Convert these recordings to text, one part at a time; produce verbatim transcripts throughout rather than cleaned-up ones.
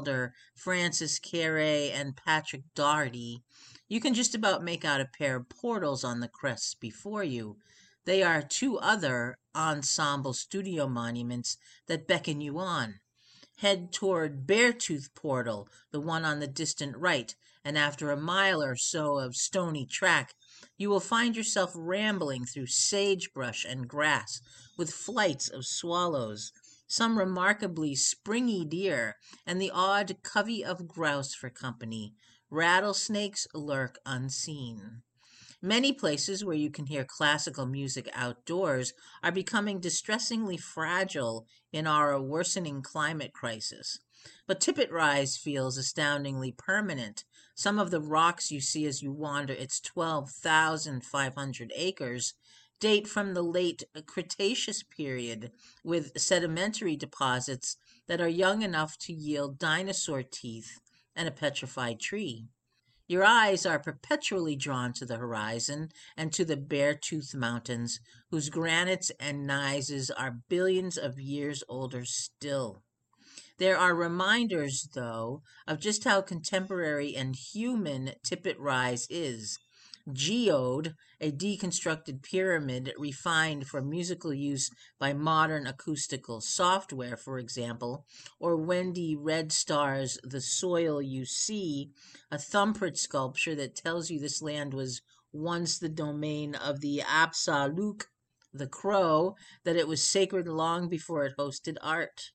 Francis Carey and Patrick Doherty, you can just about make out a pair of portals on the crests before you. They are two other ensemble studio monuments that beckon you on. Head toward Beartooth Portal, the one on the distant right, and after a mile or so of stony track, you will find yourself rambling through sagebrush and grass, with flights of swallows, some remarkably springy deer, and the odd covey of grouse for company. Rattlesnakes lurk unseen. Many places where you can hear classical music outdoors are becoming distressingly fragile in our worsening climate crisis. But Tippet Rise feels astoundingly permanent. Some of the rocks you see as you wander its twelve thousand five hundred acres date from the late Cretaceous period, with sedimentary deposits that are young enough to yield dinosaur teeth and a petrified tree. Your eyes are perpetually drawn to the horizon and to the Beartooth Mountains, whose granites and gneisses are billions of years older still. There are reminders, though, of just how contemporary and human Tippet Rise is. Geode, a deconstructed pyramid refined for musical use by modern acoustical software, for example, or Wendy Red Star's The Soil You See, a thumbprint sculpture that tells you this land was once the domain of the Apsaluk, the crow, that it was sacred long before it hosted art.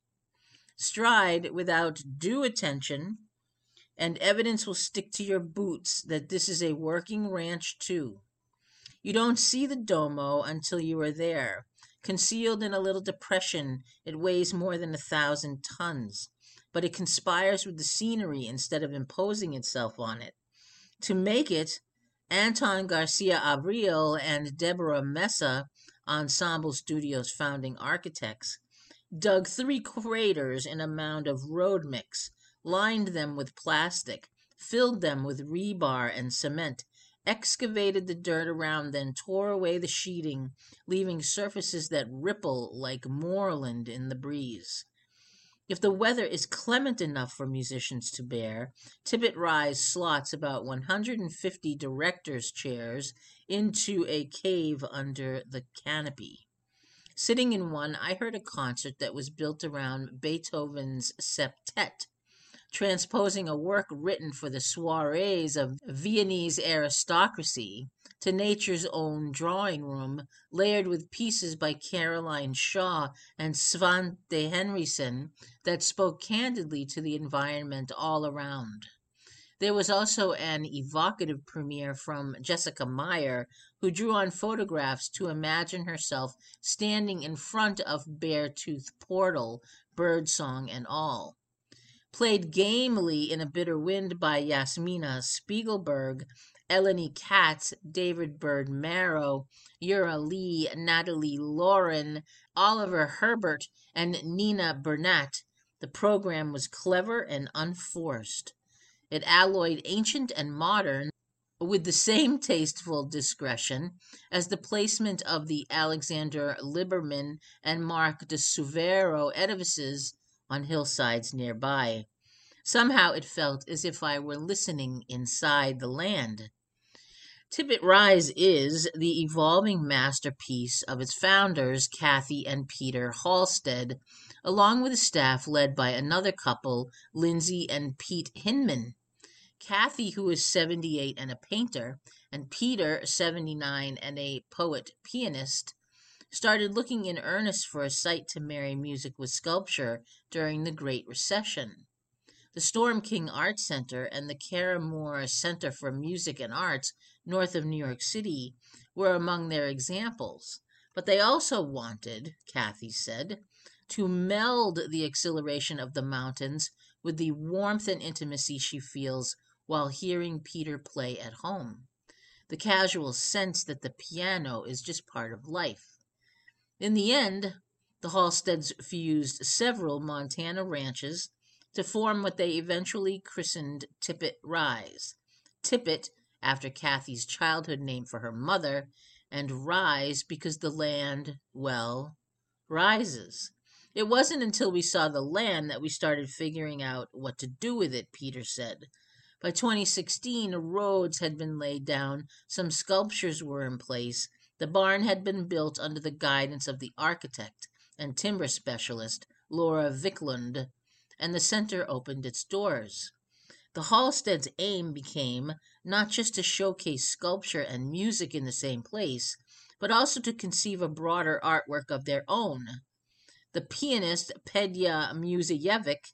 Stride without due attention, and evidence will stick to your boots that this is a working ranch, too. You don't see the domo until you are there. Concealed in a little depression, it weighs more than a thousand tons, but it conspires with the scenery instead of imposing itself on it. To make it, Anton Garcia Abril and Deborah Messa, Ensemble Studios' founding architects, dug three craters in a mound of road mix, lined them with plastic, filled them with rebar and cement, excavated the dirt around, then tore away the sheeting, leaving surfaces that ripple like moorland in the breeze. If the weather is clement enough for musicians to bear, Tippet Rise slots about one hundred fifty directors' chairs into a cave under the canopy. Sitting in one, I heard a concert that was built around Beethoven's Septet, transposing a work written for the soirees of Viennese aristocracy to nature's own drawing room, layered with pieces by Caroline Shaw and Svante Henriksen that spoke candidly to the environment all around. There was also an evocative premiere from Jessica Meyer, who drew on photographs to imagine herself standing in front of Beartooth Portal, birdsong and all. Played gamely in a bitter wind by Yasmina Spiegelberg, Eleni Katz, David Bird Marrow, Yura Lee, Natalie Lauren, Oliver Herbert, and Nina Burnett, the program was clever and unforced. It alloyed ancient and modern with the same tasteful discretion as the placement of the Alexander Liberman and Mark de Suvero edifices on hillsides nearby. Somehow it felt as if I were listening inside the land. Tippet Rise is the evolving masterpiece of its founders, Kathy and Peter Halstead, along with a staff led by another couple, Lindsay and Pete Hinman. Kathy, who is seventy-eight and a painter, and Peter, seventy-nine and a poet pianist, started looking in earnest for a site to marry music with sculpture during the Great Recession. The Storm King Art Center and the Caramore Center for Music and Arts, north of New York City, were among their examples. But they also wanted, Kathy said, to meld the exhilaration of the mountains with the warmth and intimacy she feels while hearing Peter play at home. The casual sense that the piano is just part of life. In the end, the Halsteads fused several Montana ranches to form what they eventually christened Tippet Rise. Tippet, after Kathy's childhood name for her mother, and Rise because the land, well, rises. It wasn't until we saw the land that we started figuring out what to do with it, Peter said. By twenty sixteen, roads had been laid down, some sculptures were in place, the barn had been built under the guidance of the architect and timber specialist, Laura Viklund, and the center opened its doors. The Halstead's aim became not just to showcase sculpture and music in the same place, but also to conceive a broader artwork of their own. The pianist Pedja Musejevic,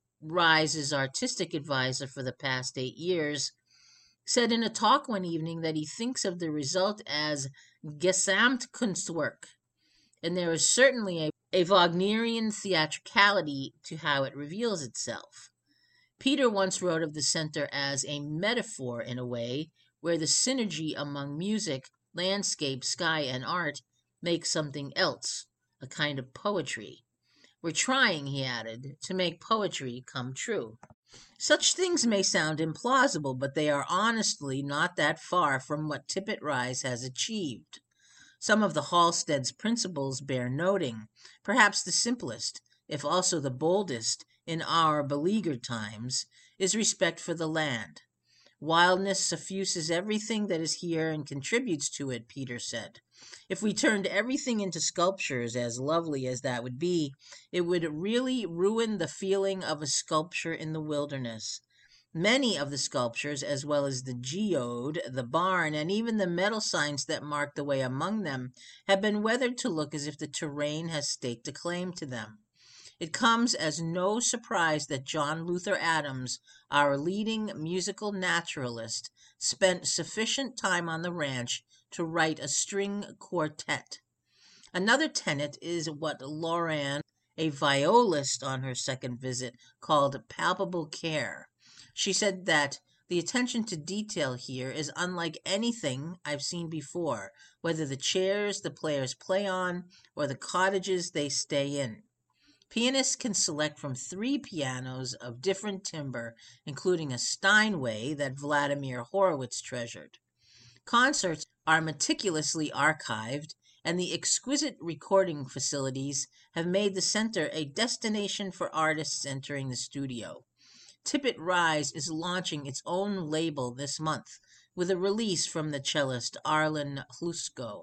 Rise's artistic advisor for the past eight years, said in a talk one evening that he thinks of the result as Gesamtkunstwerk, and there is certainly a, a Wagnerian theatricality to how it reveals itself. Peter once wrote of the center as a metaphor in a way, where the synergy among music, landscape, sky, and art makes something else, a kind of poetry. We're trying, he added, to make poetry come true. Such things may sound implausible, but they are honestly not that far from what Tippett Rise has achieved. Some of the Halstead's principles bear noting. Perhaps the simplest, if also the boldest, in our beleaguered times, is respect for the land. Wildness suffuses everything that is here and contributes to it, Peter said. If we turned everything into sculptures, as lovely as that would be, it would really ruin the feeling of a sculpture in the wilderness. Many of the sculptures, as well as the geode, the barn, and even the metal signs that mark the way among them, have been weathered to look as if the terrain has staked a claim to them. It comes as no surprise that John Luther Adams, our leading musical naturalist, spent sufficient time on the ranch to write a string quartet. Another tenet is what Lauren, a violist on her second visit, called palpable care. She said that the attention to detail here is unlike anything I've seen before, whether the chairs the players play on or the cottages they stay in. Pianists can select from three pianos of different timber, including a Steinway that Vladimir Horowitz treasured. Concerts are meticulously archived, and the exquisite recording facilities have made the center a destination for artists entering the studio. Tippett Rise is launching its own label this month, with a release from the cellist Arlen Hlusko.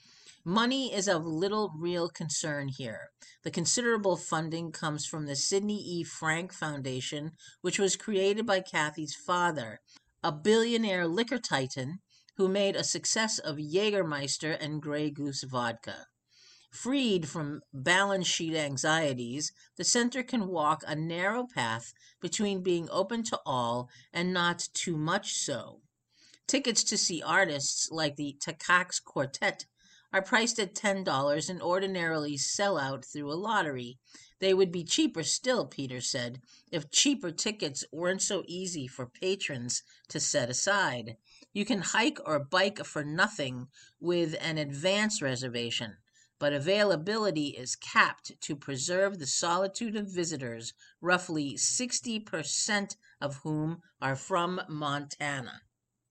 Money is of little real concern here. The considerable funding comes from the Sidney E. Frank Foundation, which was created by Kathy's father, a billionaire liquor titan who made a success of Jägermeister and Grey Goose vodka. Freed from balance sheet anxieties, the center can walk a narrow path between being open to all and not too much so. Tickets to see artists like the Takacs Quartet are priced at ten dollars and ordinarily sell out through a lottery. They would be cheaper still, Peter said, if cheaper tickets weren't so easy for patrons to set aside. You can hike or bike for nothing with an advance reservation, but availability is capped to preserve the solitude of visitors, roughly sixty percent of whom are from Montana.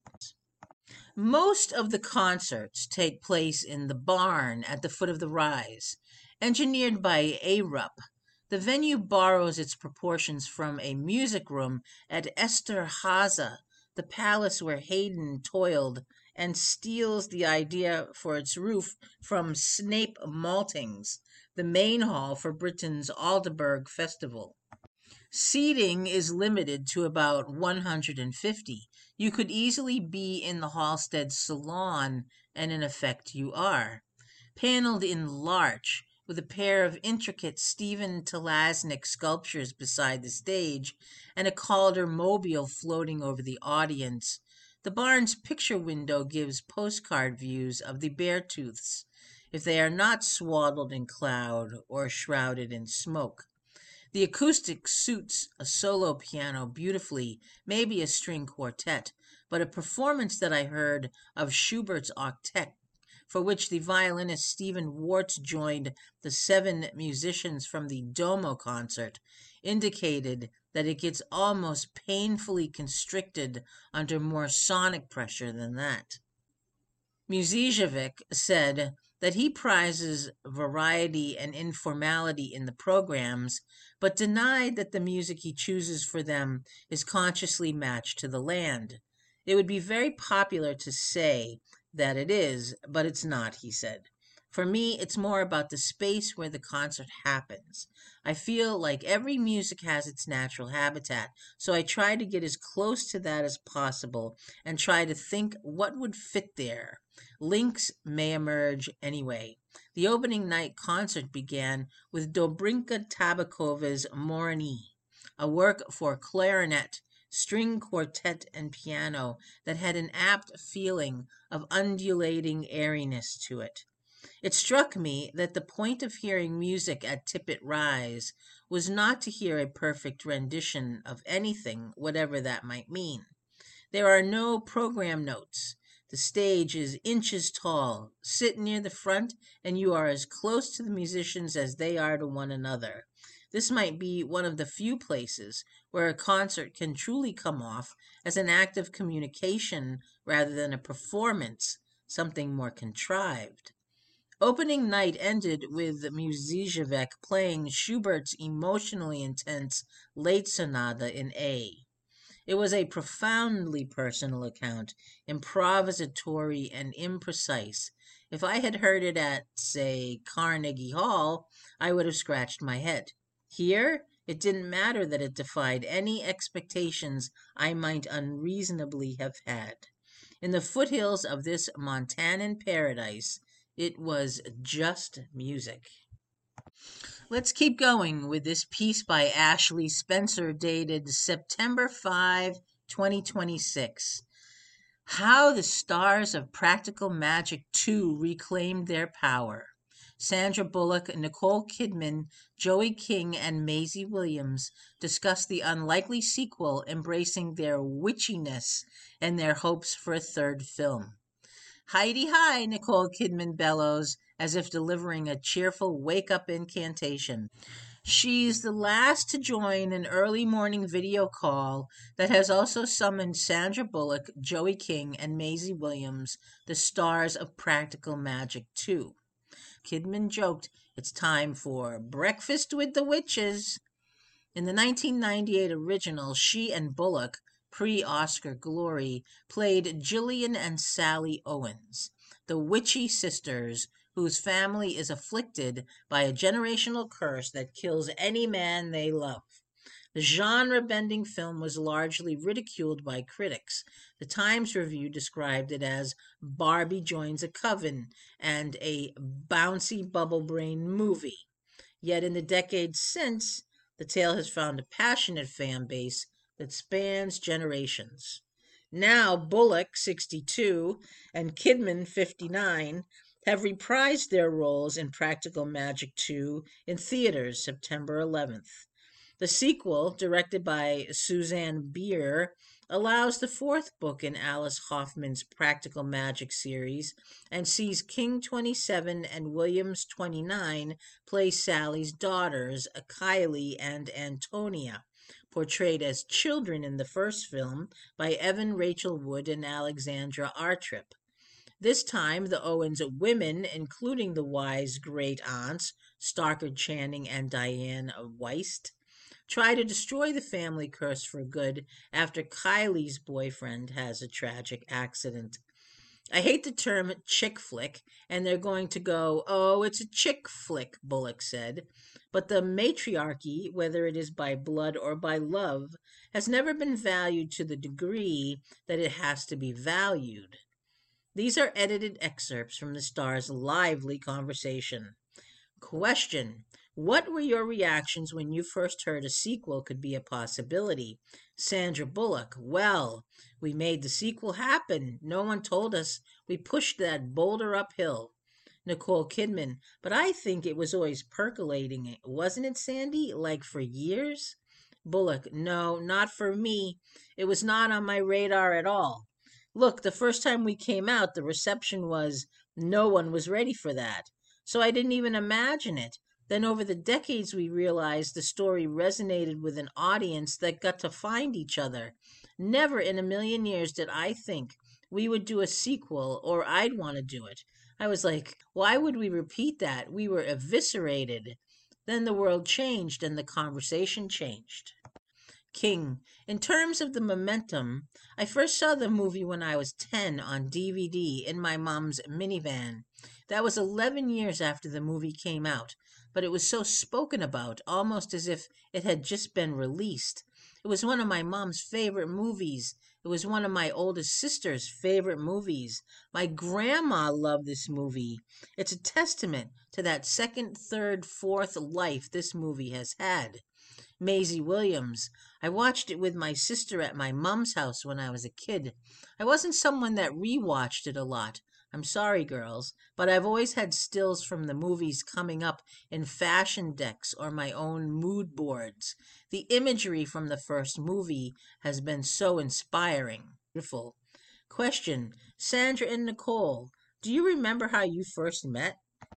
Most of the concerts take place in the barn at the foot of the rise. Engineered by Arup, the venue borrows its proportions from a music room at Esterhazy, the palace where Haydn toiled, and steals the idea for its roof from Snape Maltings, the main hall for Britain's Aldeburgh Festival. Seating is limited to about one hundred fifty. You could easily be in the Halstead salon, and in effect you are. Paneled in larch, with a pair of intricate Stephen Talasnik sculptures beside the stage, and a Calder mobile floating over the audience, the barn's picture window gives postcard views of the Beartooths, if they are not swaddled in cloud or shrouded in smoke. The acoustic suits a solo piano beautifully, maybe a string quartet, but a performance that I heard of Schubert's octet, for which the violinist Stephen Wartz joined the seven musicians from the Domo concert, indicated that it gets almost painfully constricted under more sonic pressure than that. Musejevic said, that he prizes variety and informality in the programs, but denied that the music he chooses for them is consciously matched to the land. It would be very popular to say that it is, but it's not, he said. For me, it's more about the space where the concert happens. I feel like every music has its natural habitat, so I try to get as close to that as possible and try to think what would fit there. Links may emerge anyway. The opening night concert began with Dobrinka Tabakova's Morny, a work for clarinet, string quartet, and piano that had an apt feeling of undulating airiness to it. It struck me that the point of hearing music at Tippett Rise was not to hear a perfect rendition of anything, whatever that might mean. There are no program notes. The stage is inches tall. Sit near the front, and you are as close to the musicians as they are to one another. This might be one of the few places where a concert can truly come off as an act of communication rather than a performance, something more contrived. Opening night ended with Muzijevek playing Schubert's emotionally intense Late Sonata in A. It was a profoundly personal account, improvisatory and imprecise. If I had heard it at, say, Carnegie Hall, I would have scratched my head. Here, it didn't matter that it defied any expectations I might unreasonably have had. In the foothills of this Montanan paradise, it was just music. Let's keep going with this piece by Ashley Spencer dated September fifth, twenty twenty-six. How the Stars of Practical Magic two Reclaimed Their Power. Sandra Bullock, Nicole Kidman, Joey King, and Maisie Williams discuss the unlikely sequel embracing their witchiness and their hopes for a third film. Heidi hi, Nicole Kidman bellows, as if delivering a cheerful wake-up incantation. She's the last to join an early morning video call that has also summoned Sandra Bullock, Joey King, and Maisie Williams, the stars of Practical Magic two. Kidman joked, "It's time for breakfast with the witches." In the nineteen ninety-eight original, she and Bullock, pre-Oscar glory, played Gillian and Sally Owens, the witchy sisters whose family is afflicted by a generational curse that kills any man they love. The genre-bending film was largely ridiculed by critics. The Times Review described it as Barbie joins a coven and a bouncy bubble brain movie. Yet in the decades since, the tale has found a passionate fan base that spans generations. Now, Bullock, sixty-two, and Kidman, fifty-nine, have reprised their roles in Practical Magic two in theaters September eleventh. The sequel, directed by Suzanne Bier, allows the fourth book in Alice Hoffman's Practical Magic series and sees King twenty-seven and Williams twenty-nine play Sally's daughters, Kylie and Antonia, portrayed as children in the first film by Evan Rachel Wood and Alexandra Artrip. This time, the Owens women, including the wise great aunts, Stockard Channing and Diane Weist, try to destroy the family curse for good after Kylie's boyfriend has a tragic accident. I hate the term chick flick, and they're going to go, "Oh, it's a chick flick," Bullock said. But the matriarchy, whether it is by blood or by love, has never been valued to the degree that it has to be valued. These are edited excerpts from the stars' lively conversation. Question: what were your reactions when you first heard a sequel could be a possibility? Sandra Bullock: well, we made the sequel happen. No one told us. We pushed that boulder uphill. Nicole Kidman: but I think it was always percolating, wasn't it, Sandy? Like for years? Bullock: no, not for me. It was not on my radar at all. Look, the first time we came out, the reception was, no one was ready for that. So I didn't even imagine it. Then over the decades, we realized the story resonated with an audience that got to find each other. Never in a million years did I think we would do a sequel or I'd want to do it. I was like, why would we repeat that? We were eviscerated. Then the world changed and the conversation changed. King. In terms of the momentum, I first saw the movie when I was ten on D V D in my mom's minivan. That was eleven years after the movie came out, but it was so spoken about, almost as if it had just been released. It was one of my mom's favorite movies. It was one of my oldest sister's favorite movies. My grandma loved this movie. It's a testament to that second, third, fourth life this movie has had. Maisie Williams. I watched it with my sister at my mom's house when I was a kid. I wasn't someone that rewatched it a lot. I'm sorry, girls, but I've always had stills from the movies coming up in fashion decks or my own mood boards. The imagery from the first movie has been so inspiring. Beautiful. Question. Sandra and Nicole, do you remember how you first met?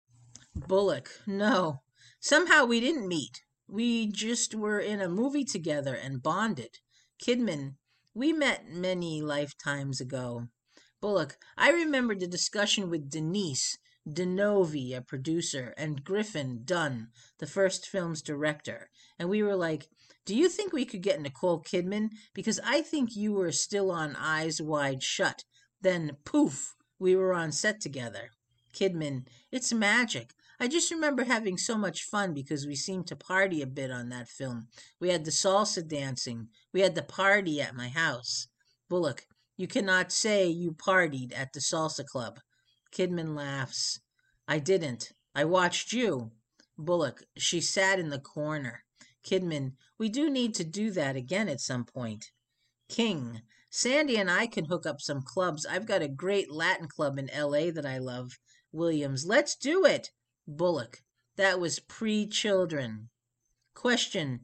Bullock. No. Somehow we didn't meet. We just were in a movie together and bonded. Kidman. We met many lifetimes ago. Bullock. I remember the discussion with Denise Denovi, a producer, and Griffin Dunn, the first film's director. And we were like, do you think we could get Nicole Kidman? Because I think you were still on Eyes Wide Shut. Then, poof, we were on set together. Kidman. It's magic. I just remember having so much fun because we seemed to party a bit on that film. We had the salsa dancing. We had the party at my house. Bullock. You cannot say you partied at the salsa club. Kidman laughs. I didn't. I watched you. Bullock. She sat in the corner. Kidman. We do need to do that again at some point. King. Sandy and I can hook up some clubs. I've got a great Latin club in L A that I love. Williams. Let's do it. Bullock. That was pre-children. Question.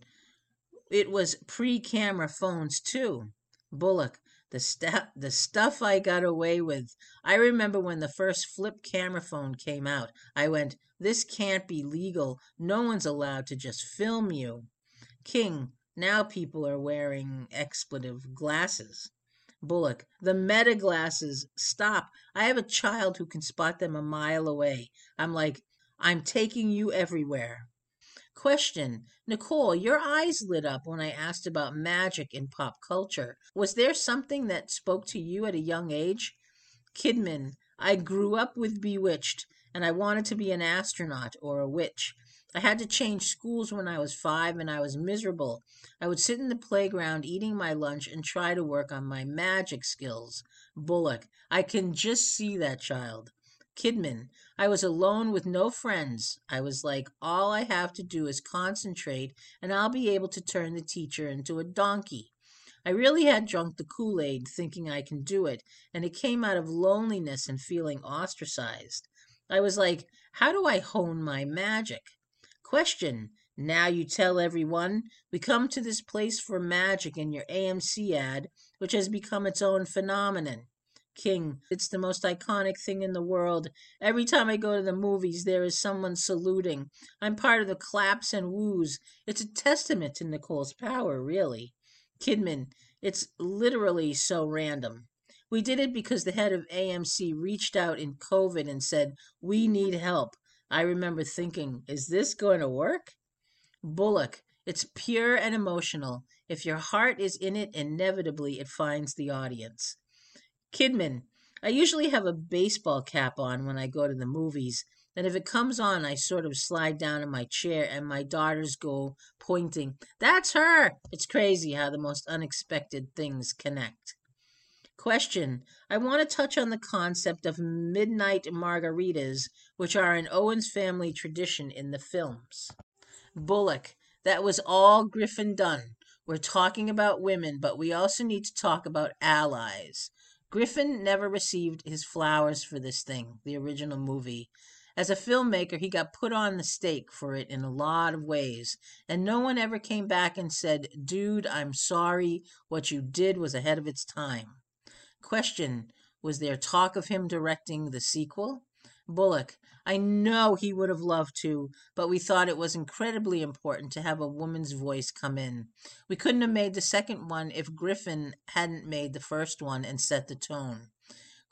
It was pre-camera phones too. Bullock. The, sta- the stuff I got away with. I remember when the first flip camera phone came out. I went, this can't be legal. No one's allowed to just film you. King. Now people are wearing expletive glasses. Bullock. The meta glasses. Stop. I have a child who can spot them a mile away. I'm like, I'm taking you everywhere. Question. Nicole, your eyes lit up when I asked about magic in pop culture. Was there something that spoke to you at a young age? Kidman. I grew up with Bewitched, and I wanted to be an astronaut or a witch. I had to change schools when I was five, and I was miserable. I would sit in the playground eating my lunch and try to work on my magic skills. Bullock. I can just see that child. Kidman. I was alone with no friends. I was like, all I have to do is concentrate, and I'll be able to turn the teacher into a donkey. I really had drunk the Kool-Aid thinking I can do it, and it came out of loneliness and feeling ostracized. I was like, how do I hone my magic? Question. Now you tell everyone. We come to this place for magic in your A M C ad, which has become its own phenomenon. King. It's the most iconic thing in the world. Every time I go to the movies, there is someone saluting. I'm part of the claps and woos. It's a testament to Nicole's power, really. Kidman. It's literally so random. We did it because the head of A M C reached out in COVID and said, we need help. I remember thinking, is this going to work? Bullock. It's pure and emotional. If your heart is in it, inevitably it finds the audience. Kidman. I usually have a baseball cap on when I go to the movies. And if it comes on, I sort of slide down in my chair and my daughters go pointing. That's her! It's crazy how the most unexpected things connect. Question. I want to touch on the concept of midnight margaritas, which are an Owens family tradition in the films. Bullock. That was all Griffin Dunn. We're talking about women, but we also need to talk about allies. Griffin never received his flowers for this thing, the original movie. As a filmmaker, he got put on the stake for it in a lot of ways, and no one ever came back and said, dude, I'm sorry, what you did was ahead of its time. Question. Was there talk of him directing the sequel? Bullock. I know he would have loved to, but we thought it was incredibly important to have a woman's voice come in. We couldn't have made the second one if Griffin hadn't made the first one and set the tone.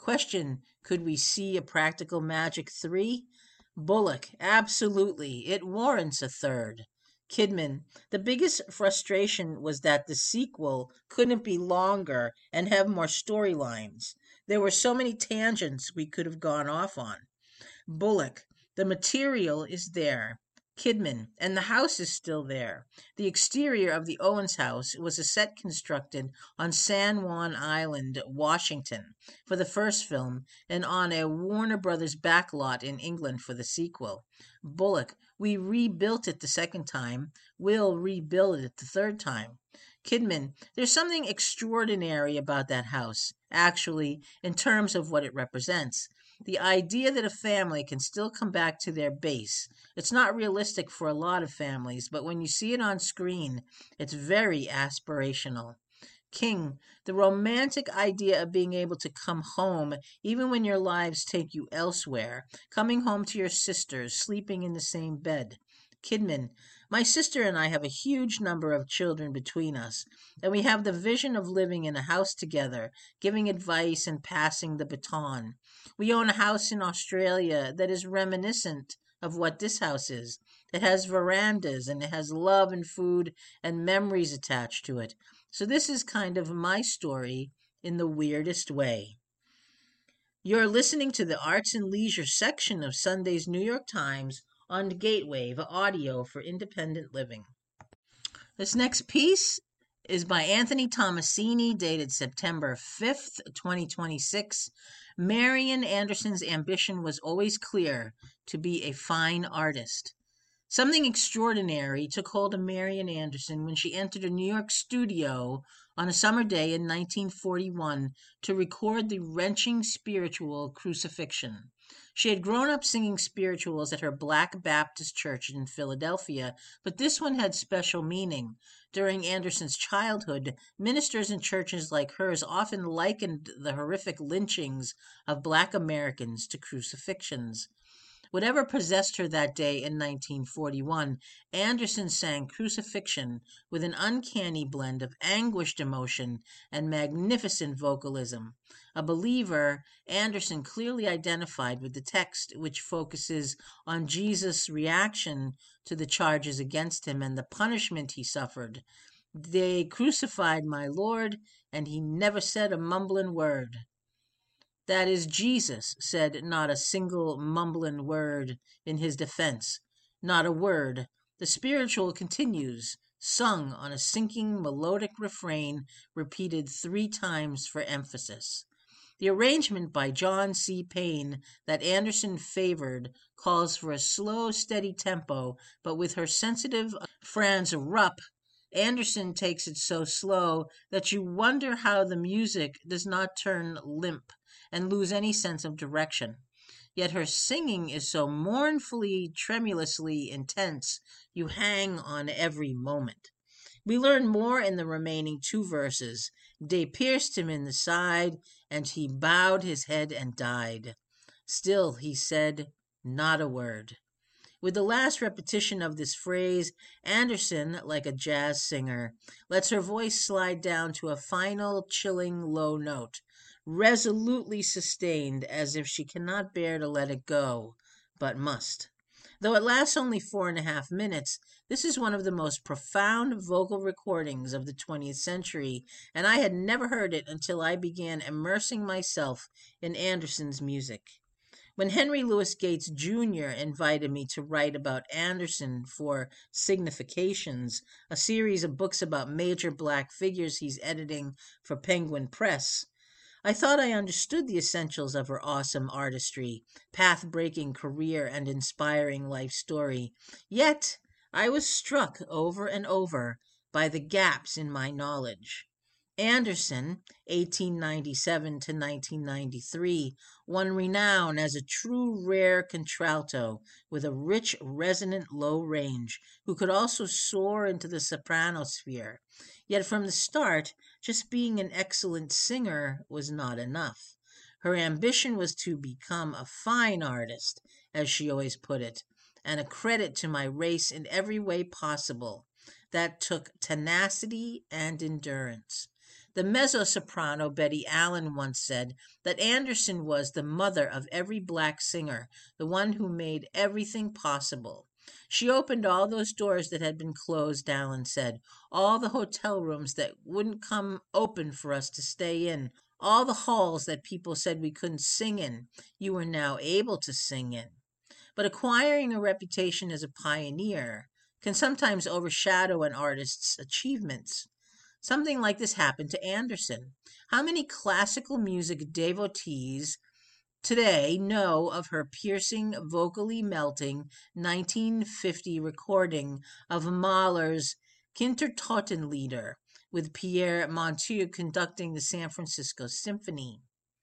Question, could we see a Practical Magic three? Bullock, absolutely. It warrants a third. Kidman, the biggest frustration was that the sequel couldn't be longer and have more storylines. There were so many tangents we could have gone off on. Bullock, the material is there. Kidman, and the house is still there. The exterior of the Owens house was a set constructed on San Juan Island, Washington, for the first film, and on a Warner Brothers backlot in England for the sequel. Bullock, we rebuilt it the second time. We'll rebuild it the third time. Kidman, there's something extraordinary about that house, actually, in terms of what it represents. The idea that a family can still come back to their base. It's not realistic for a lot of families, but when you see it on screen, it's very aspirational. King, the romantic idea of being able to come home even when your lives take you elsewhere, coming home to your sisters, sleeping in the same bed. Kidman, my sister and I have a huge number of children between us, and we have the vision of living in a house together, giving advice and passing the baton. We own a house in Australia that is reminiscent of what this house is. It has verandas and it has love and food and memories attached to it. So this is kind of my story in the weirdest way. You're listening to the Arts and Leisure section of Sunday's New York Times on Gateway, the audio for independent living. This next piece is by Anthony Tomasini, dated September fifth, twenty twenty-six. Marian Anderson's ambition was always clear, to be a fine artist. Something extraordinary took hold of Marian Anderson when she entered a New York studio on a summer day in nineteen forty-one to record the wrenching spiritual Crucifixion. She had grown up singing spirituals at her Black Baptist church in Philadelphia, but this one had special meaning. During Anderson's childhood, ministers in churches like hers often likened the horrific lynchings of Black Americans to crucifixions. Whatever possessed her that day in nineteen forty-one, Anderson sang Crucifixion with an uncanny blend of anguished emotion and magnificent vocalism. A believer, Anderson clearly identified with the text, which focuses on Jesus' reaction to the charges against him and the punishment he suffered. They crucified my Lord, and he never said a mumbling word. That is, Jesus said not a single mumbling word in his defense, not a word. The spiritual continues, sung on a sinking melodic refrain repeated three times for emphasis. The arrangement by John C. Payne that Anderson favored calls for a slow, steady tempo, but with her sensitive Franz Rupp, Anderson takes it so slow that you wonder how the music does not turn limp and lose any sense of direction. Yet her singing is so mournfully, tremulously intense, you hang on every moment. We learn more in the remaining two verses. They pierced him in the side, and he bowed his head and died. Still he said not a word. With the last repetition of this phrase, Anderson, like a jazz singer, lets her voice slide down to a final, chilling low note, resolutely sustained as if she cannot bear to let it go, but must. Though it lasts only four and a half minutes, this is one of the most profound vocal recordings of the twentieth century, and I had never heard it until I began immersing myself in Anderson's music. When Henry Louis Gates Junior invited me to write about Anderson for Significations, a series of books about major Black figures he's editing for Penguin Press, I thought I understood the essentials of her awesome artistry, path-breaking career, and inspiring life story. Yet, I was struck over and over by the gaps in my knowledge. Anderson, eighteen ninety-seven to nineteen ninety-three, won renown as a true rare contralto with a rich, resonant low range, who could also soar into the soprano sphere. Yet from the start, just being an excellent singer was not enough. Her ambition was to become a fine artist, as she always put it, and a credit to my race in every way possible. That took tenacity and endurance. The mezzo-soprano Betty Allen once said that Anderson was the mother of every black singer, the one who made everything possible. She opened all those doors that had been closed, Allen said, all the hotel rooms that wouldn't come open for us to stay in, all the halls that people said we couldn't sing in, you were now able to sing in. But acquiring a reputation as a pioneer can sometimes overshadow an artist's achievements. Something like this happened to Anderson. How many classical music devotees today know of her piercing, vocally melting nineteen fifty recording of Mahler's Kindertotenlieder, with Pierre Monteux conducting the San Francisco Symphony?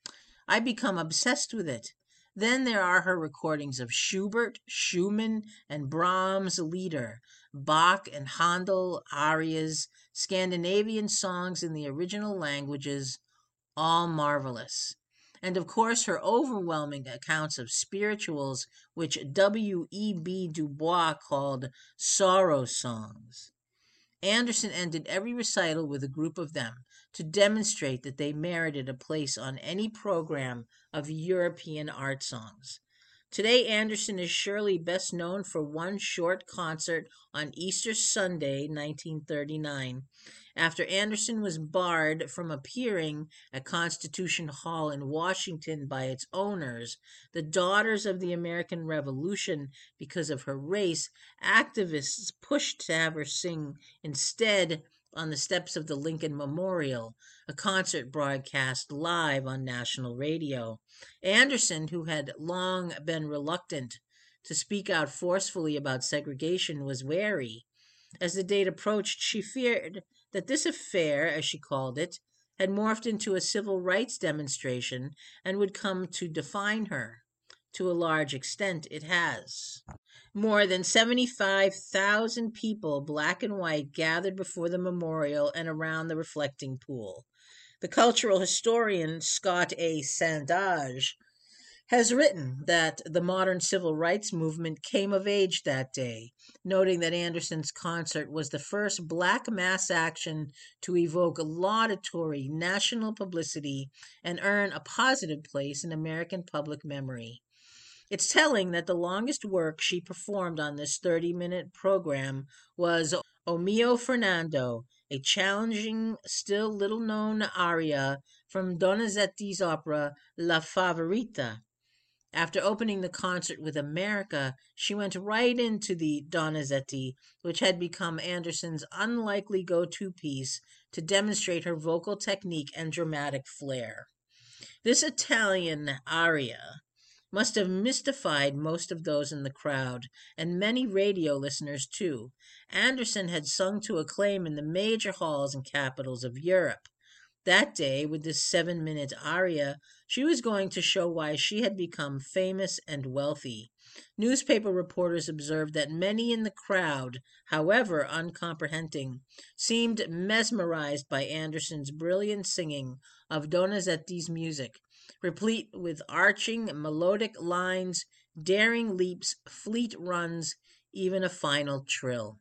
I become obsessed with it. Then there are her recordings of Schubert, Schumann, and Brahms' Lieder, Bach and Handel arias, Scandinavian songs in the original languages, all marvelous. And of course, her overwhelming accounts of spirituals, which W E B Du Bois called sorrow songs. Anderson ended every recital with a group of them to demonstrate that they merited a place on any program of European art songs. Today, Anderson is surely best known for one short concert on Easter Sunday, nineteen thirty-nine. After Anderson was barred from appearing at Constitution Hall in Washington by its owners, the Daughters of the American Revolution, because of her race, activists pushed to have her sing instead on the steps of the Lincoln Memorial, a concert broadcast live on national radio. Anderson, who had long been reluctant to speak out forcefully about segregation, was wary. As the date approached, she feared that this affair, as she called it, had morphed into a civil rights demonstration and would come to define her. To a large extent, it has. More than seventy-five thousand people, black and white, gathered before the memorial and around the reflecting pool. The cultural historian Scott A. Sandage has written that the modern civil rights movement came of age that day, noting that Anderson's concert was the first black mass action to evoke laudatory national publicity and earn a positive place in American public memory. It's telling that the longest work she performed on this thirty-minute program was O Mio Fernando, a challenging, still little-known aria from Donizetti's opera La Favorita. After opening the concert with America, she went right into the Donizetti, which had become Anderson's unlikely go-to piece to demonstrate her vocal technique and dramatic flair. This Italian aria must have mystified most of those in the crowd, and many radio listeners too. Anderson had sung to acclaim in the major halls and capitals of Europe. That day, with this seven-minute aria, she was going to show why she had become famous and wealthy. Newspaper reporters observed that many in the crowd, however uncomprehending, seemed mesmerized by Anderson's brilliant singing of Donizetti's music, replete with arching melodic lines, daring leaps, fleet runs, even a final trill.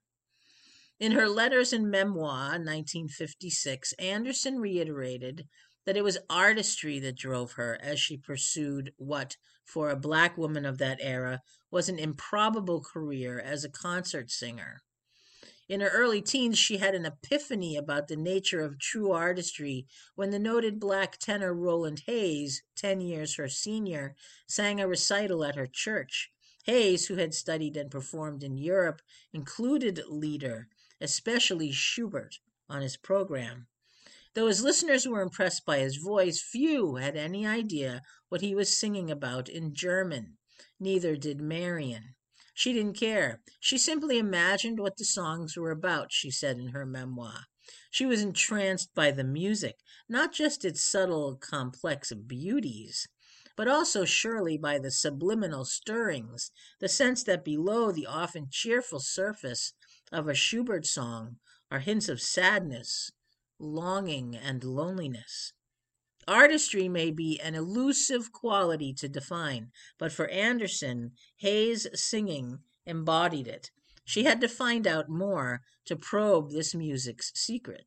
In her Letters and Memoir, nineteen fifty-six, Anderson reiterated that it was artistry that drove her as she pursued what, for a black woman of that era, was an improbable career as a concert singer. In her early teens, she had an epiphany about the nature of true artistry when the noted black tenor Roland Hayes, ten years her senior, sang a recital at her church. Hayes, who had studied and performed in Europe, included Lieder, especially Schubert, on his program. Though his listeners were impressed by his voice, few had any idea what he was singing about in German. Neither did Marion. She didn't care. She simply imagined what the songs were about, she said in her memoir. She was entranced by the music, not just its subtle, complex beauties, but also surely by the subliminal stirrings, the sense that below the often cheerful surface of a Schubert song are hints of sadness, longing, and loneliness. Artistry may be an elusive quality to define, but for Anderson, Hayes' singing embodied it. She had to find out more to probe this music's secrets.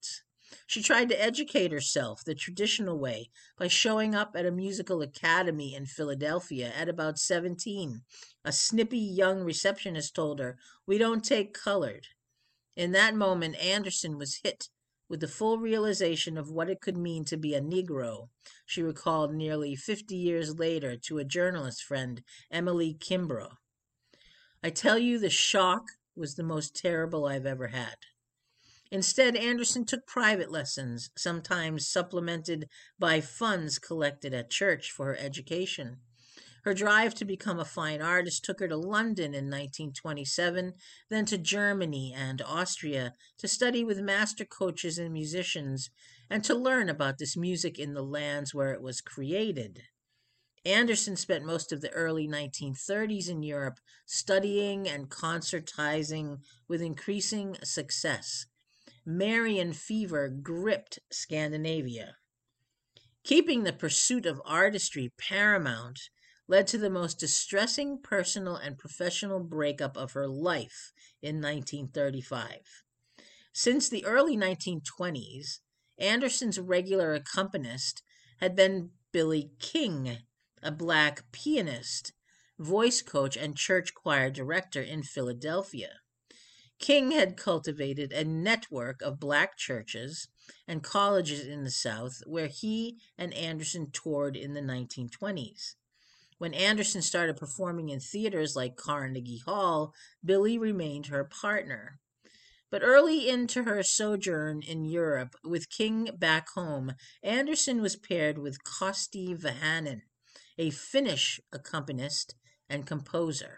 She tried to educate herself the traditional way by showing up at a musical academy in Philadelphia at about seventeen. A snippy young receptionist told her, "We don't take colored." In that moment, Anderson was hit with the full realization of what it could mean to be a Negro. She recalled nearly fifty years later to a journalist friend, Emily Kimbrough. "I tell you, the shock was the most terrible I've ever had." Instead, Anderson took private lessons, sometimes supplemented by funds collected at church for her education. Her drive to become a fine artist took her to London in nineteen twenty-seven, then to Germany and Austria to study with master coaches and musicians and to learn about this music in the lands where it was created. Anderson spent most of the early nineteen thirties in Europe studying and concertizing with increasing success. Marian fever gripped Scandinavia. Keeping the pursuit of artistry paramount led to the most distressing personal and professional breakup of her life in nineteen thirty-five. Since the early nineteen twenties, Anderson's regular accompanist had been Billy King, a black pianist, voice coach, and church choir director in Philadelphia. King had cultivated a network of black churches and colleges in the South where he and Anderson toured in the nineteen twenties. When Anderson started performing in theaters like Carnegie Hall, Billy remained her partner. But early into her sojourn in Europe, with King back home, Anderson was paired with Kosti Vahanen, a Finnish accompanist and composer.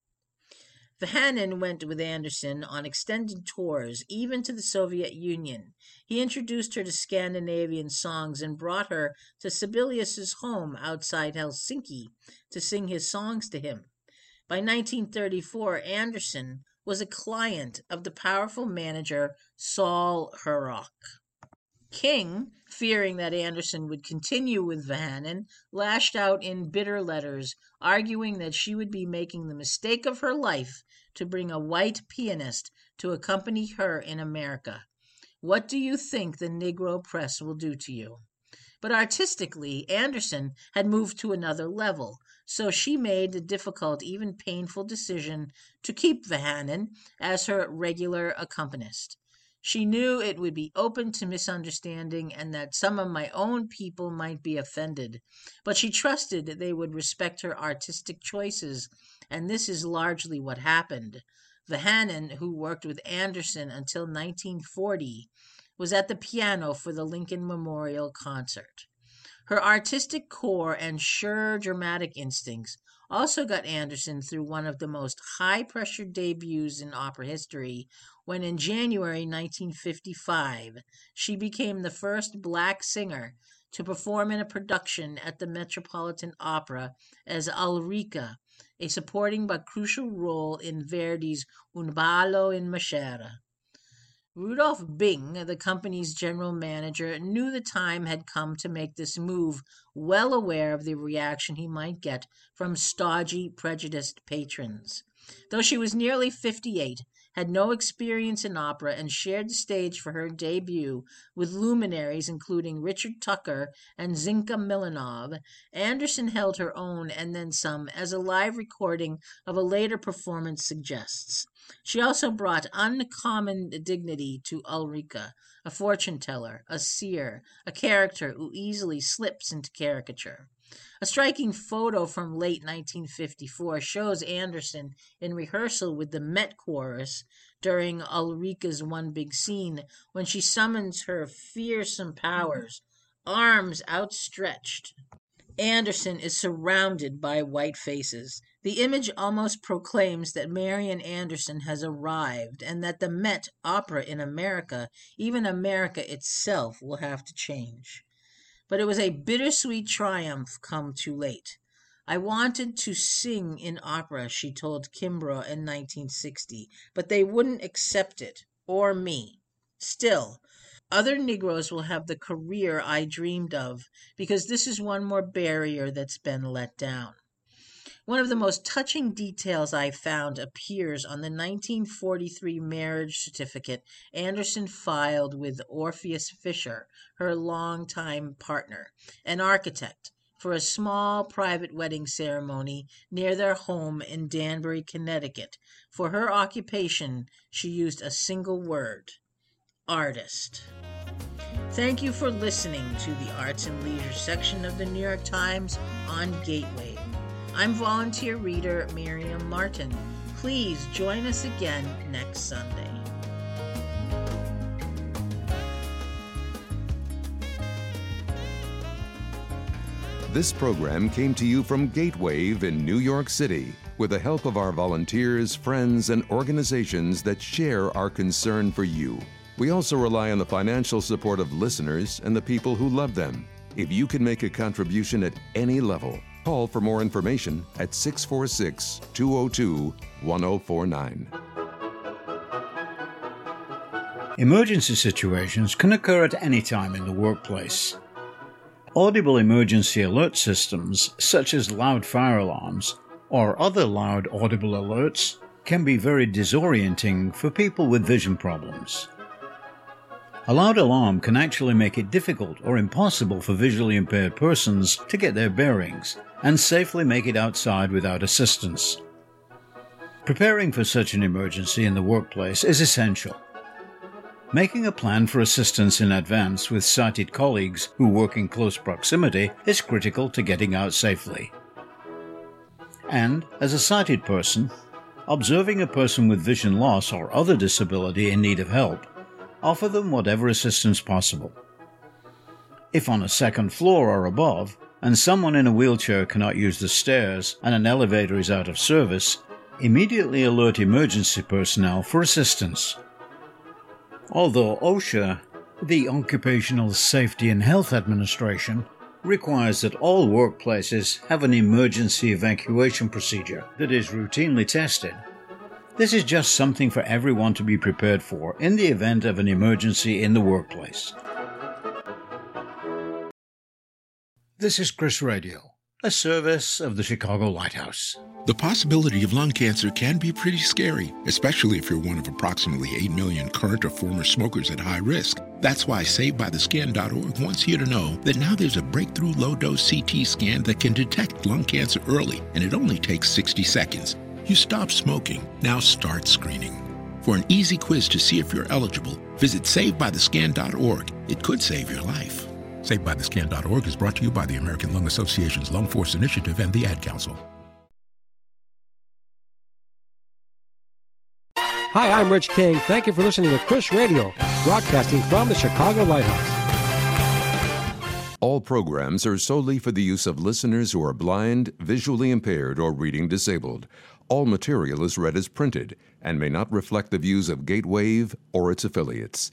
Vahanen went with Anderson on extended tours, even to the Soviet Union. He introduced her to Scandinavian songs and brought her to Sibelius's home outside Helsinki to sing his songs to him. By nineteen thirty-four, Anderson was a client of the powerful manager Saul Hurok. King, fearing that Anderson would continue with Vahanen, lashed out in bitter letters, arguing that she would be making the mistake of her life to bring a white pianist to accompany her in America. What do you think the Negro press will do to you? But artistically, Anderson had moved to another level, so she made the difficult, even painful decision to keep Vahanen as her regular accompanist. She knew it would be open to misunderstanding and that some of my own people might be offended, but she trusted they would respect her artistic choices, and this is largely what happened. Vahanen, who worked with Anderson until nineteen forty, was at the piano for the Lincoln Memorial Concert. Her artistic core and sure dramatic instincts also got Anderson through one of the most high-pressure debuts in opera history when in January nineteen fifty-five she became the first black singer to perform in a production at the Metropolitan Opera as Ulrica, a supporting but crucial role in Verdi's Un ballo in Maschera. Rudolph Bing, the company's general manager, knew the time had come to make this move, well aware of the reaction he might get from stodgy, prejudiced patrons. Though she was nearly fifty-eight, had no experience in opera, and shared the stage for her debut with luminaries including Richard Tucker and Zinka Milanov, Anderson held her own and then some, as a live recording of a later performance suggests. She also brought uncommon dignity to Ulrica, a fortune teller, a seer, a character who easily slips into caricature. A striking photo from late nineteen fifty-four shows Anderson in rehearsal with the Met Chorus during Ulrica's one big scene when she summons her fearsome powers, arms outstretched. Anderson is surrounded by white faces. The image almost proclaims that Marian Anderson has arrived and that the Met Opera in America, even America itself, will have to change. But it was a bittersweet triumph come too late. I wanted to sing in opera, she told Kimbrough in nineteen sixty, but they wouldn't accept it, or me. Still, other Negroes will have the career I dreamed of, because this is one more barrier that's been let down. One of the most touching details I found appears on the nineteen forty-three marriage certificate Anderson filed with Orpheus Fisher, her longtime partner, an architect, for a small private wedding ceremony near their home in Danbury, Connecticut. For her occupation, she used a single word: artist. Thank you for listening to the Arts and Leisure section of the New York Times on Gateway. I'm volunteer reader Miriam Martin. Please join us again next Sunday. This program came to you from Gatewave in New York City with the help of our volunteers, friends, and organizations that share our concern for you. We also rely on the financial support of listeners and the people who love them. If you can make a contribution at any level, call for more information at six four six, two zero two, one zero four nine. Emergency situations can occur at any time in the workplace. Audible emergency alert systems, such as loud fire alarms or other loud audible alerts, can be very disorienting for people with vision problems. A loud alarm can actually make it difficult or impossible for visually impaired persons to get their bearings and safely make it outside without assistance. Preparing for such an emergency in the workplace is essential. Making a plan for assistance in advance with sighted colleagues who work in close proximity is critical to getting out safely. And, as a sighted person, observing a person with vision loss or other disability in need of help, offer them whatever assistance possible. If on a second floor or above, and someone in a wheelchair cannot use the stairs and an elevator is out of service, immediately alert emergency personnel for assistance. Although OSHA, the Occupational Safety and Health Administration, requires that all workplaces have an emergency evacuation procedure that is routinely tested, this is just something for everyone to be prepared for in the event of an emergency in the workplace. This is Chris Radio, a service of the Chicago Lighthouse. The possibility of lung cancer can be pretty scary, especially if you're one of approximately eight million current or former smokers at high risk. That's why Saved By The Skin dot org wants you to know that now there's a breakthrough low-dose C T scan that can detect lung cancer early, and it only takes sixty seconds. You stop smoking, now start screening. For an easy quiz to see if you're eligible, visit Saved By The Skin dot org. It could save your life. Saved By The Skin dot org is brought to you by the American Lung Association's Lung Force Initiative and the Ad Council. Hi, I'm Rich King. Thank you for listening to Chris Radio, broadcasting from the Chicago Lighthouse. All programs are solely for the use of listeners who are blind, visually impaired, or reading disabled. All material is read as printed and may not reflect the views of Gatewave or its affiliates.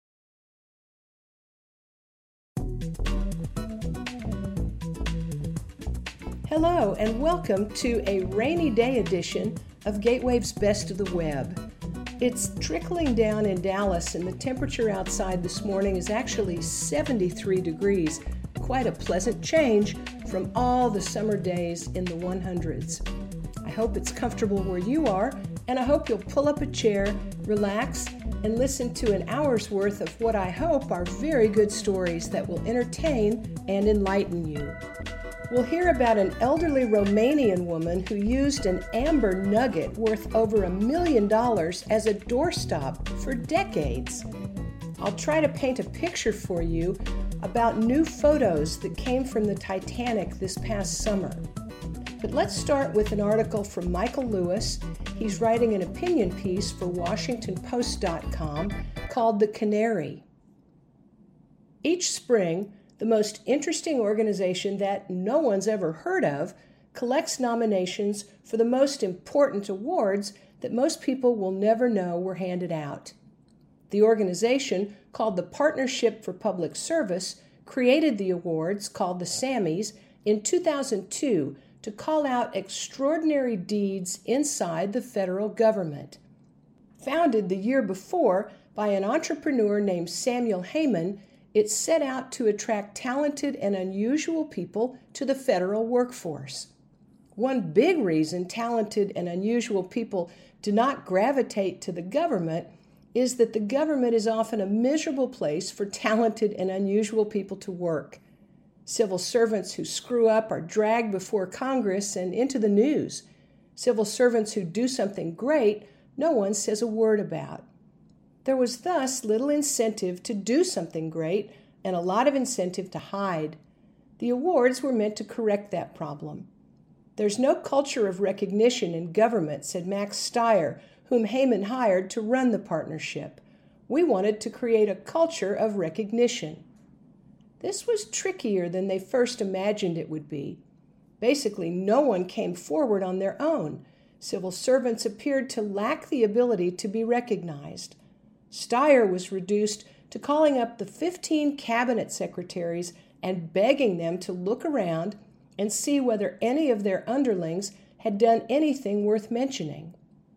Hello, and welcome to a rainy day edition of Gatewave's Best of the Web. It's trickling down in Dallas, and the temperature outside this morning is actually seventy-three degrees. Quite a pleasant change from all the summer days in the hundreds. I hope it's comfortable where you are, and I hope you'll pull up a chair, relax, and listen to an hour's worth of what I hope are very good stories that will entertain and enlighten you. We'll hear about an elderly Romanian woman who used an amber nugget worth over a million dollars as a doorstop for decades. I'll try to paint a picture for you about new photos that came from the Titanic this past summer. But let's start with an article from Michael Lewis. He's writing an opinion piece for Washington Post dot com called The Canary. Each spring, the most interesting organization that no one's ever heard of collects nominations for the most important awards that most people will never know were handed out. The organization, called the Partnership for Public Service, created the awards, called the Sammys, in two thousand two to call out extraordinary deeds inside the federal government. Founded the year before by an entrepreneur named Samuel Heyman, it set out to attract talented and unusual people to the federal workforce. One big reason talented and unusual people do not gravitate to the government is that the government is often a miserable place for talented and unusual people to work. Civil servants who screw up are dragged before Congress and into the news. Civil servants who do something great, no one says a word about. There was thus little incentive to do something great and a lot of incentive to hide. The awards were meant to correct that problem. There's no culture of recognition in government, said Max Stier, whom Heyman hired to run the partnership. We wanted to create a culture of recognition. This was trickier than they first imagined it would be. Basically, no one came forward on their own. Civil servants appeared to lack the ability to be recognized. Stier was reduced to calling up the fifteen cabinet secretaries and begging them to look around and see whether any of their underlings had done anything worth mentioning.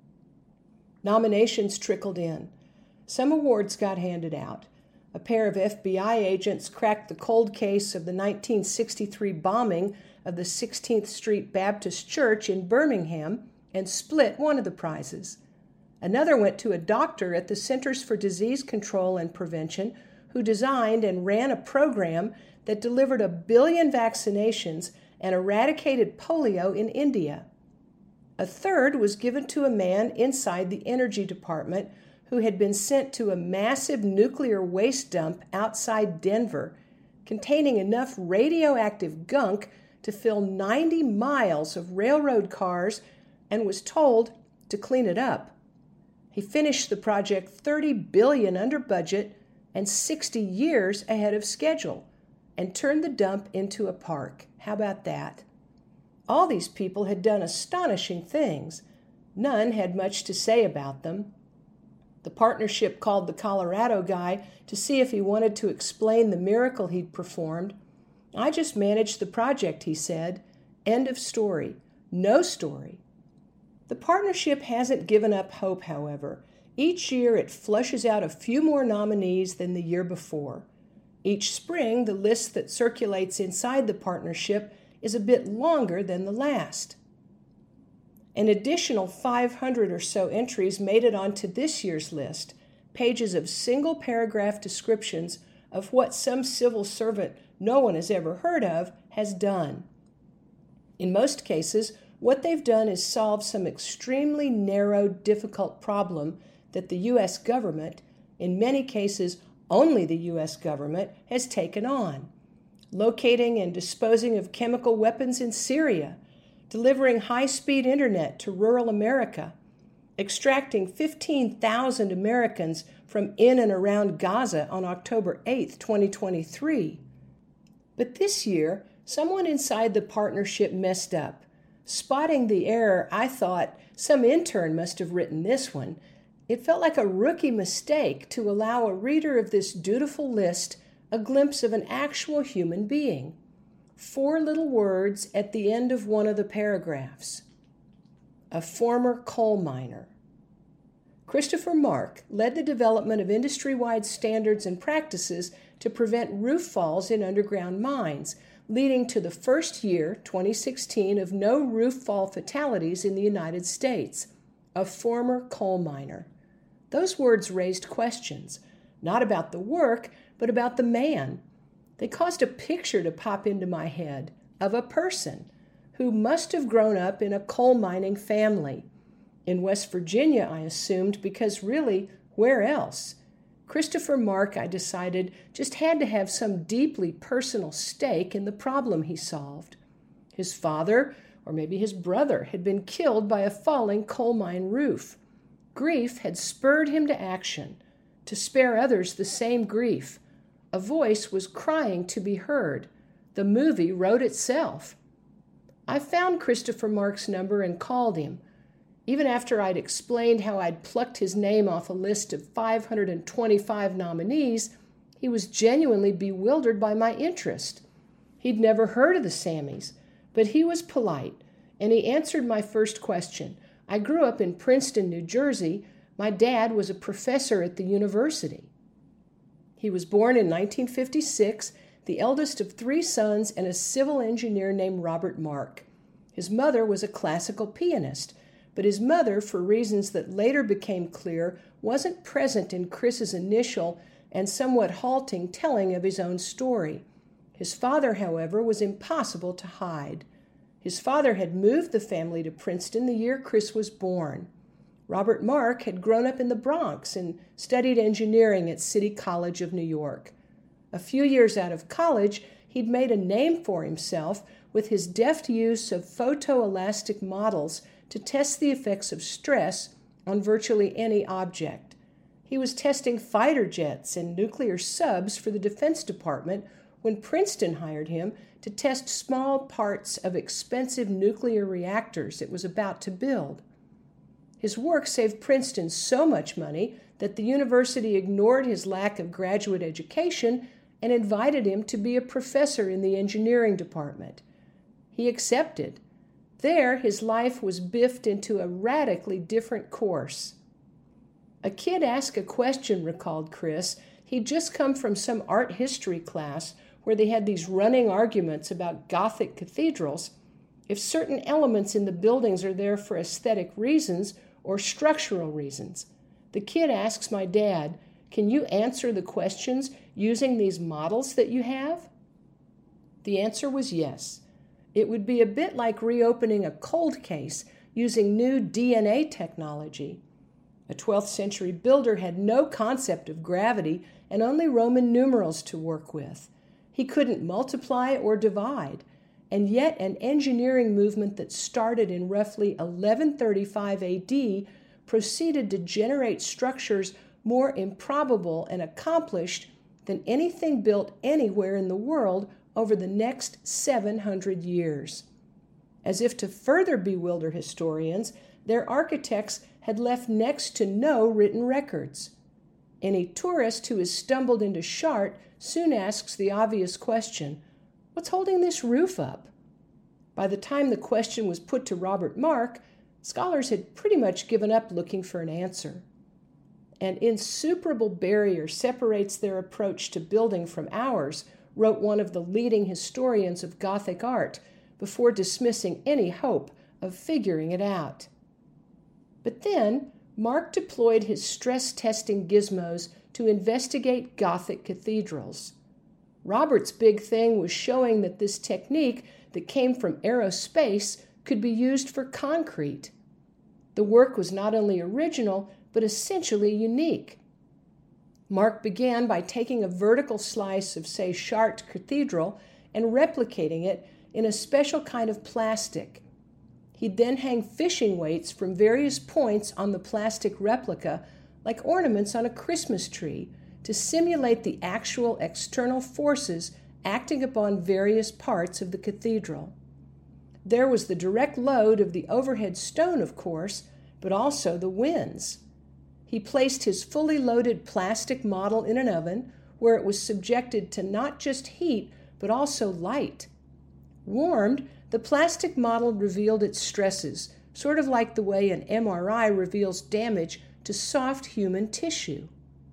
Nominations trickled in. Some awards got handed out. A pair of F B I agents cracked the cold case of the nineteen sixty-three bombing of the sixteenth Street Baptist Church in Birmingham and split one of the prizes. Another went to a doctor at the Centers for Disease Control and Prevention who designed and ran a program that delivered a billion vaccinations and eradicated polio in India. A third was given to a man inside the Energy Department who had been sent to a massive nuclear waste dump outside Denver, containing enough radioactive gunk to fill ninety miles of railroad cars, and was told to clean it up. He finished the project thirty billion dollars under budget and sixty years ahead of schedule, and turned the dump into a park. How about that? All these people had done astonishing things. None had much to say about them. The partnership called the Colorado guy to see if he wanted to explain the miracle he'd performed. I just managed the project, he said. End of story. No story. The partnership hasn't given up hope, however. Each year it flushes out a few more nominees than the year before. Each spring, the list that circulates inside the partnership is a bit longer than the last. An additional five hundred or so entries made it onto this year's list, pages of single-paragraph descriptions of what some civil servant no one has ever heard of has done. In most cases, what they've done is solve some extremely narrow, difficult problem that the U S government, in many cases only the U S government, has taken on. Locating and disposing of chemical weapons in Syria, delivering high-speed internet to rural America, extracting fifteen thousand Americans from in and around Gaza on October eighth, twenty twenty-three. But this year, someone inside the partnership messed up. Spotting the error, I thought some intern must have written this one. It felt like a rookie mistake to allow a reader of this dutiful list a glimpse of an actual human being. Four little words at the end of one of the paragraphs. A former coal miner. Christopher Mark led the development of industry-wide standards and practices to prevent roof falls in underground mines, leading to the first year, twenty sixteen, of no roof fall fatalities in the United States. A former coal miner. Those words raised questions, not about the work, but about the man. They caused a picture to pop into my head of a person who must have grown up in a coal mining family. In West Virginia, I assumed, because really, where else? Christopher Mark, I decided, just had to have some deeply personal stake in the problem he solved. His father, or maybe his brother, had been killed by a falling coal mine roof. Grief had spurred him to action, to spare others the same grief. A voice was crying to be heard. The movie wrote itself. I found Christopher Mark's number and called him. Even after I'd explained how I'd plucked his name off a list of five hundred twenty-five nominees, he was genuinely bewildered by my interest. He'd never heard of the Sammys, but he was polite, and he answered my first question. I grew up in Princeton, New Jersey. My dad was a professor at the university. He was born in nineteen fifty-six, the eldest of three sons and a civil engineer named Robert Mark. His mother was a classical pianist, but his mother, for reasons that later became clear, wasn't present in Chris's initial and somewhat halting telling of his own story. His father, however, was impossible to hide. His father had moved the family to Princeton the year Chris was born. Robert Mark had grown up in the Bronx and studied engineering at City College of New York. A few years out of college, he'd made a name for himself with his deft use of photoelastic models to test the effects of stress on virtually any object. He was testing fighter jets and nuclear subs for the Defense Department when Princeton hired him to test small parts of expensive nuclear reactors it was about to build. His work saved Princeton so much money that the university ignored his lack of graduate education and invited him to be a professor in the engineering department. He accepted. There, his life was biffed into a radically different course. A kid asked a question, recalled Chris. He'd just come from some art history class where they had these running arguments about Gothic cathedrals, if certain elements in the buildings are there for aesthetic reasons or structural reasons. The kid asks my dad, "Can you answer the questions using these models that you have?" The answer was yes. It would be a bit like reopening a cold case using new D N A technology. A twelfth century builder had no concept of gravity and only Roman numerals to work with. He couldn't multiply or divide, and yet an engineering movement that started in roughly eleven thirty-five A D proceeded to generate structures more improbable and accomplished than anything built anywhere in the world over the next seven hundred years. As if to further bewilder historians, their architects had left next to no written records. Any tourist who has stumbled into Chartres soon asks the obvious question, "What's holding this roof up?" By the time the question was put to Robert Mark, scholars had pretty much given up looking for an answer. An insuperable barrier separates their approach to building from ours, wrote one of the leading historians of Gothic art, before dismissing any hope of figuring it out. But then, Mark deployed his stress-testing gizmos to investigate Gothic cathedrals. Robert's big thing was showing that this technique that came from aerospace could be used for concrete. The work was not only original, but essentially unique. Mark began by taking a vertical slice of, say, Chartres Cathedral and replicating it in a special kind of plastic. He'd then hang fishing weights from various points on the plastic replica, like ornaments on a Christmas tree, to simulate the actual external forces acting upon various parts of the cathedral. There was the direct load of the overhead stone, of course, but also the winds. He placed his fully loaded plastic model in an oven where it was subjected to not just heat, but also light. Warmed, the plastic model revealed its stresses, sort of like the way an M R I reveals damage to soft human tissue.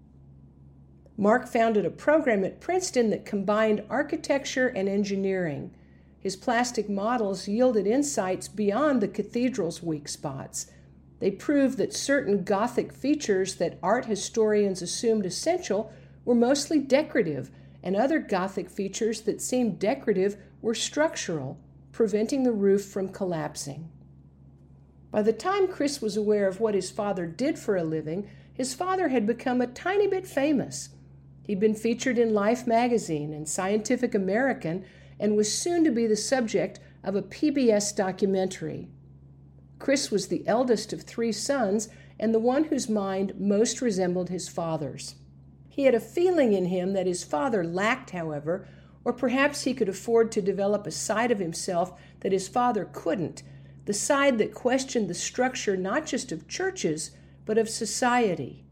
Mark founded a program at Princeton that combined architecture and engineering. His plastic models yielded insights beyond the cathedral's weak spots. They proved that certain Gothic features that art historians assumed essential were mostly decorative, and other Gothic features that seemed decorative were structural, preventing the roof from collapsing. By the time Chris was aware of what his father did for a living, his father had become a tiny bit famous. He'd been featured in Life magazine and Scientific American and was soon to be the subject of a P B S documentary. Chris was the eldest of three sons and the one whose mind most resembled his father's. He had a feeling in him that his father lacked, however, or perhaps he could afford to develop a side of himself that his father couldn't, the side that questioned the structure not just of churches, but of society.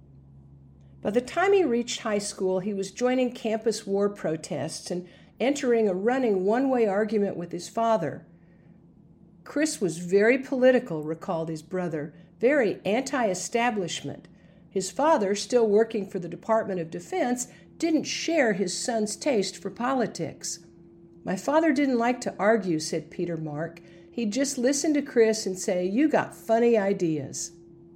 By the time he reached high school, he was joining campus war protests and entering a running one-way argument with his father. Chris was very political, recalled his brother, very anti-establishment. His father, still working for the Department of Defense, didn't share his son's taste for politics. "My father didn't like to argue," said Peter Mark. he'd just listen to Chris and say, "You got funny ideas."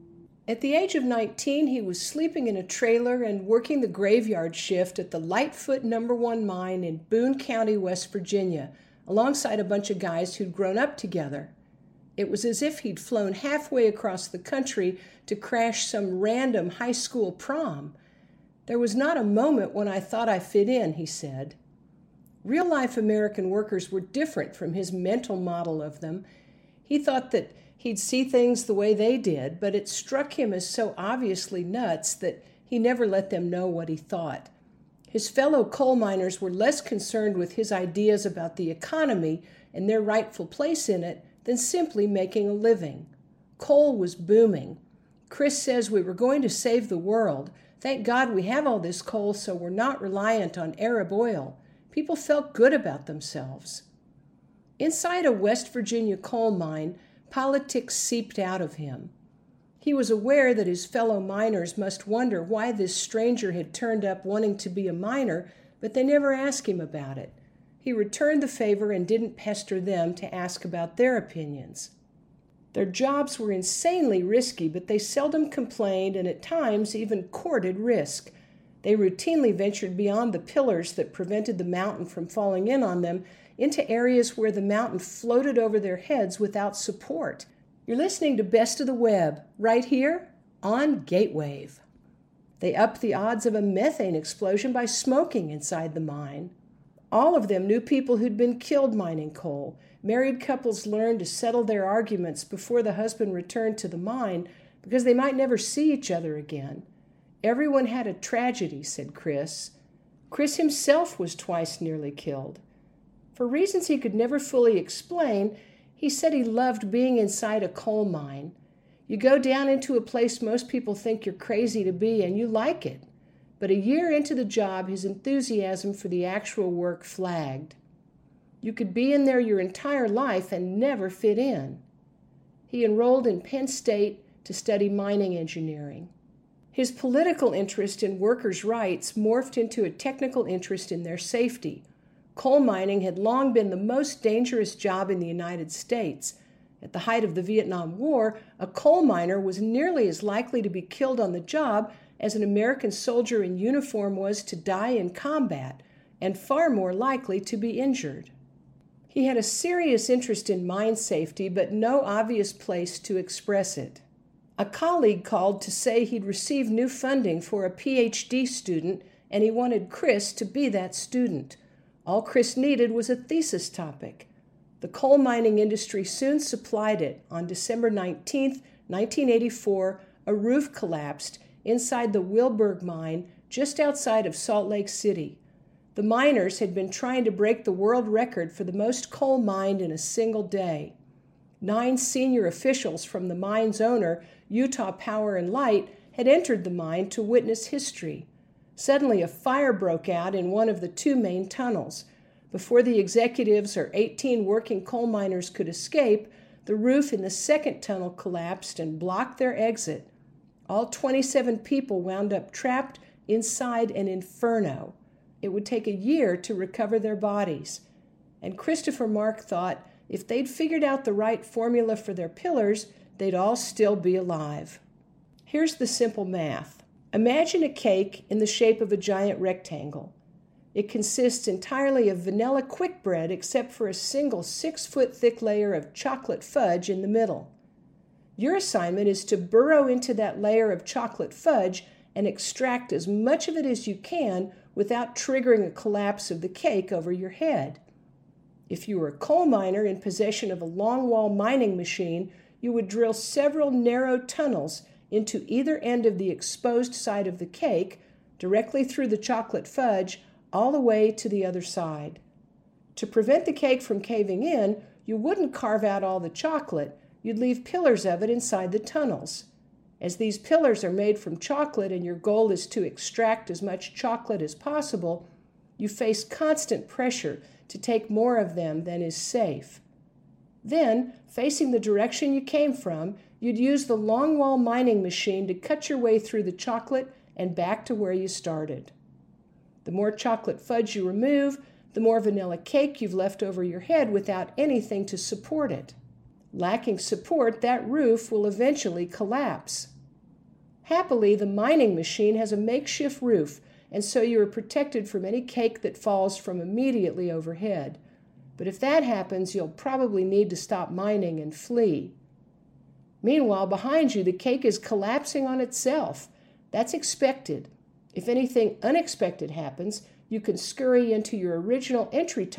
At the age of nineteen, he was sleeping in a trailer and working the graveyard shift at the Lightfoot Number One mine in Boone County, West Virginia, alongside a bunch of guys who'd grown up together. It was as if he'd flown halfway across the country to crash some random high school prom. "There was not a moment when I thought I fit in," he said. Real-life American workers were different from his mental model of them. He thought that he'd see things the way they did, but it struck him as so obviously nuts that he never let them know what he thought. His fellow coal miners were less concerned with his ideas about the economy and their rightful place in it than simply making a living. Coal was booming. Chris says, "We were going to save the world. Thank God we have all this coal so we're not reliant on Arab oil." People felt good about themselves. Inside a West Virginia coal mine, politics seeped out of him. He was aware that his fellow miners must wonder why this stranger had turned up wanting to be a miner, but they never asked him about it. He returned the favor and didn't pester them to ask about their opinions. Their jobs were insanely risky, but they seldom complained and at times even courted risk. They routinely ventured beyond the pillars that prevented the mountain from falling in on them into areas where the mountain floated over their heads without support. You're listening to Best of the Web, right here on Gatewave. They upped the odds of a methane explosion by smoking inside the mine. All of them knew people who'd been killed mining coal. Married couples learned to settle their arguments before the husband returned to the mine because they might never see each other again. Everyone had a tragedy, said Chris. Chris himself was twice nearly killed. For reasons he could never fully explain, he said he loved being inside a coal mine. You go down into a place most people think you're crazy to be, and you like it. But a year into the job, his enthusiasm for the actual work flagged. You could be in there your entire life and never fit in. He enrolled in Penn State to study mining engineering. His political interest in workers' rights morphed into a technical interest in their safety. Coal mining had long been the most dangerous job in the United States. At the height of the Vietnam War, a coal miner was nearly as likely to be killed on the job as an American soldier in uniform was to die in combat, and far more likely to be injured. He had a serious interest in mine safety, but no obvious place to express it. A colleague called to say he'd received new funding for a P H D student, and he wanted Chris to be that student. All Chris needed was a thesis topic. The coal mining industry soon supplied it. On December nineteenth, nineteen eighty-four, a roof collapsed inside the Wilburg mine just outside of Salt Lake City. The miners had been trying to break the world record for the most coal mined in a single day. Nine senior officials from the mine's owner, Utah Power and Light, had entered the mine to witness history. Suddenly a fire broke out in one of the two main tunnels. Before the executives or eighteen working coal miners could escape, the roof in the second tunnel collapsed and blocked their exit. All twenty-seven people wound up trapped inside an inferno. It would take a year to recover their bodies. And Christopher Mark thought if they'd figured out the right formula for their pillars, they'd all still be alive. Here's the simple math. Imagine a cake in the shape of a giant rectangle. It consists entirely of vanilla quick bread except for a single six-foot thick layer of chocolate fudge in the middle. Your assignment is to burrow into that layer of chocolate fudge and extract as much of it as you can without triggering a collapse of the cake over your head. If you were a coal miner in possession of a longwall mining machine, you would drill several narrow tunnels into either end of the exposed side of the cake, directly through the chocolate fudge, all the way to the other side. To prevent the cake from caving in, you wouldn't carve out all the chocolate, you'd leave pillars of it inside the tunnels. As these pillars are made from chocolate and your goal is to extract as much chocolate as possible, you face constant pressure to take more of them than is safe. Then, facing the direction you came from, you'd use the longwall mining machine to cut your way through the chocolate and back to where you started. The more chocolate fudge you remove, the more vanilla cake you've left over your head without anything to support it. Lacking support, that roof will eventually collapse. Happily, the mining machine has a makeshift roof, and so you are protected from any cake that falls from immediately overhead. But if that happens, you'll probably need to stop mining and flee. Meanwhile, behind you, the cake is collapsing on itself. That's expected. If anything unexpected happens, you can scurry into your original entry